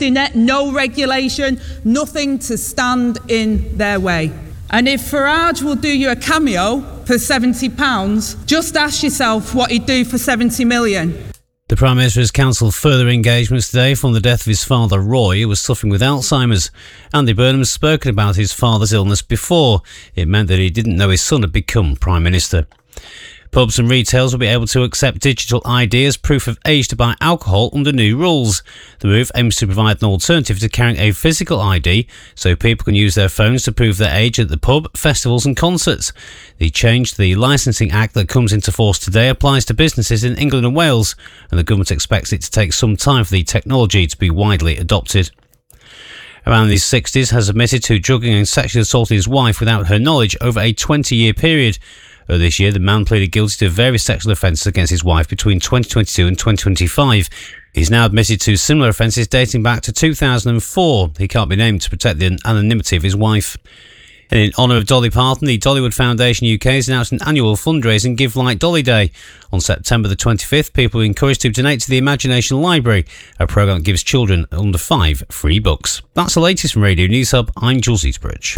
safety net, no regulation, nothing to stand in their way. And if Farage will do you a cameo for £70, just ask yourself what he'd do for 70 million. The Prime Minister has cancelled further engagements today from the death of his father Roy, who was suffering with Alzheimer's. Andy Burnham has spoken about his father's illness before. It meant that he didn't know his son had become Prime Minister. Pubs and retailers will be able to accept digital ID as proof of age to buy alcohol under new rules. The move aims to provide an alternative to carrying a physical ID so people can use their phones to prove their age at the pub, festivals and concerts. The change to the Licensing Act that comes into force today applies to businesses in England and Wales, and the government expects it to take some time for the technology to be widely adopted. A man in his 60s has admitted to drugging and sexually assaulting his wife without her knowledge over a 20-year period. Earlier this year, the man pleaded guilty to various sexual offences against his wife between 2022 and 2025. He's now admitted to similar offences dating back to 2004. He can't be named to protect the anonymity of his wife. And in honour of Dolly Parton, the Dollywood Foundation UK has announced an annual fundraising Give Like Dolly Day. On September the 25th, people are encouraged to donate to the Imagination Library, a programme that gives children under 5 free books. That's the latest from Radio News Hub. I'm Jules Eastbridge.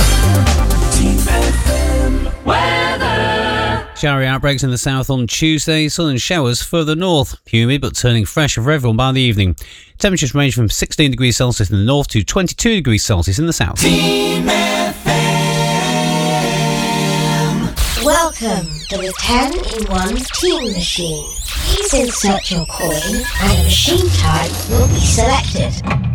Showery outbreaks in the south on Tuesday, sun and showers further north. Humid but turning fresher for everyone by the evening. Temperatures range from 16 degrees Celsius in the north to 22 degrees Celsius in the south. Team FM. Welcome to the 10-in-1 Team Machine. Please insert your coin and a machine type will be selected.